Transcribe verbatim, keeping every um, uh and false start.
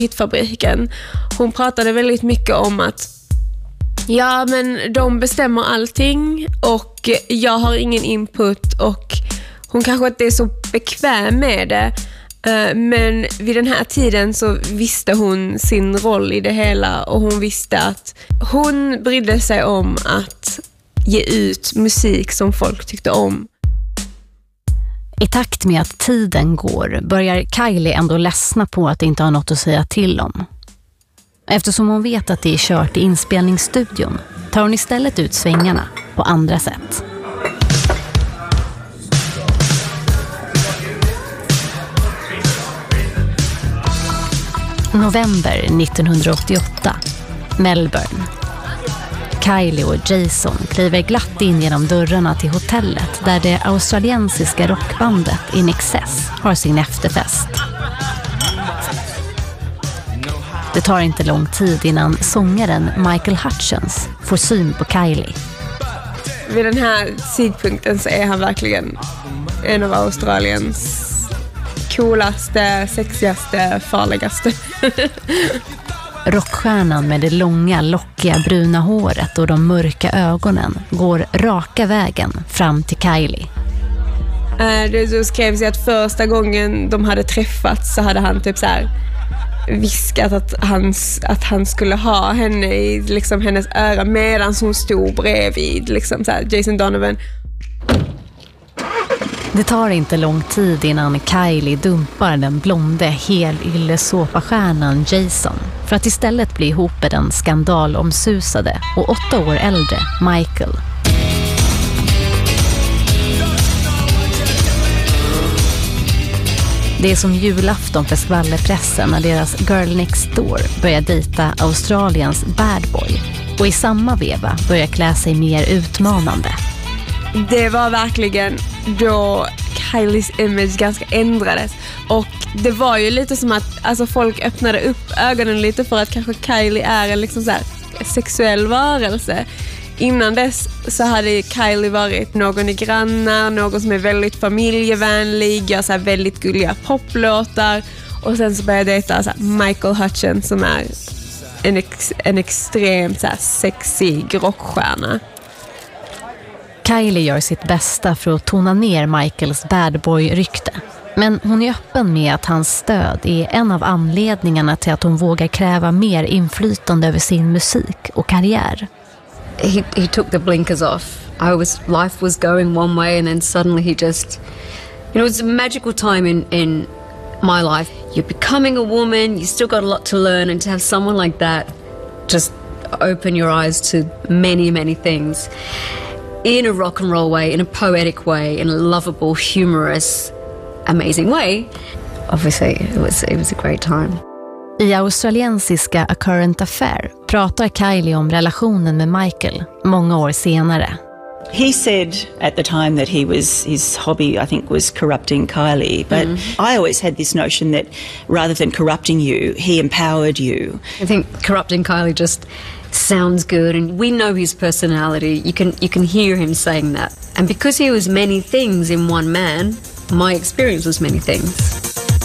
Hitfabriken. Hon pratade väldigt mycket om att ja, men de bestämmer allting och jag har ingen input och hon kanske inte är så bekväm med det. Men vid den här tiden så visste hon sin roll i det hela och hon visste att hon brydde sig om att ge ut musik som folk tyckte om. I takt med att tiden går börjar Kylie ändå ledsna på att inte ha något att säga till om. Eftersom hon vet att det är kört i inspelningsstudion tar hon istället ut svängarna på andra sätt. November nittonhundraåttioåtta, Melbourne. Kylie och Jason kliver glatt in genom dörrarna till hotellet där det australiensiska rockbandet In Excess har sin efterfest. Det tar inte lång tid innan sångaren Michael Hutchence får syn på Kylie. Vid den här tidpunkten så är han verkligen en av Australiens coolaste, sexigaste, farligaste. Rockstjärnan med det långa, lockiga bruna håret och de mörka ögonen går raka vägen fram till Kylie. Det skrevs att första gången de hade träffats så hade han typ så här viskat att han, att han skulle ha henne i liksom hennes öra medan hon stod bredvid liksom så här, Jason Donovan. Det tar inte lång tid innan Kylie dumpar den blonde helyllesåpastjärnan Jason för att istället bli ihop med den skandalomsusade och åtta år äldre Michael. Det är som julafton för skvallerpressen när deras Girl Next Door börjar dejta Australiens bad boy och i samma veva börjar klä sig mer utmanande. Det var verkligen då Kylies image ganska ändrades och det var ju lite som att alltså, folk öppnade upp ögonen lite för att kanske Kylie är en liksom så här sexuell varelse. Innan dess så hade Kylie varit någon i grannar, någon som är väldigt familjevänlig, gör så här väldigt gulliga poplåtar och sen så började jag dejta så här Michael Hutchence som är en, ex, en extremt så här sexig rockstjärna. Kylie gör sitt bästa för att tona ner Michaels bad boy-rykte. Men hon är öppen med att hans stöd är en av anledningarna till att hon vågar kräva mer inflytande över sin musik och karriär. He, he took the blinkers off. I was, life was going one way and then suddenly he just, you know, it's a magical time in, in my life. You're becoming a woman, you still got a lot to learn, and to have someone like that just open your eyes to many, many things. In a rock and roll way, in a poetic way, in a lovable, humorous, amazing way. Obviously, it was, it was a great time. I australiensiska A Current Affair pratar Kylie om relationen med Michael många år senare. He said at the time that he was, his hobby, I think, was corrupting Kylie. But mm. I always had this notion that rather than corrupting you, he empowered you. I think corrupting Kylie just sounds good, and we know his personality. You can you can hear him saying that. And because he was many things in one man, my experience was many things.